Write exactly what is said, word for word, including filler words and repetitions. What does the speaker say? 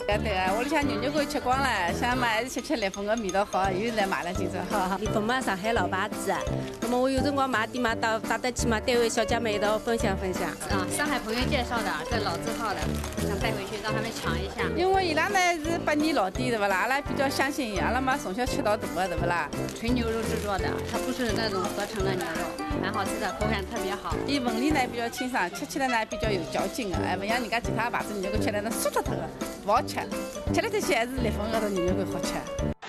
对啊，屋里向牛肉干吃光了，想嘛还是吃吃烈风个味道好，又是来买了今朝哈。 烈风嘛，上海老牌子，那么我有辰光买点嘛，到带得去嘛，单位小姐妹一道分享分享。 啊，上海朋友介绍的，这老字号的，想带回去让他们尝一下。 因为伊拉呢是百年老店，对不啦？阿拉比较相信伊，阿拉嘛从小吃到大的，对不啦？ 纯牛肉制作的，它不是那种合成的牛肉，蛮好吃的，口感特别好。 伊纹理呢比较清爽，吃起来呢比较有嚼劲的，哎，不像人家其他牌子牛肉干吃来那酥脱脱的，不好吃。吃了这些还是烈风高头牛肉干好吃。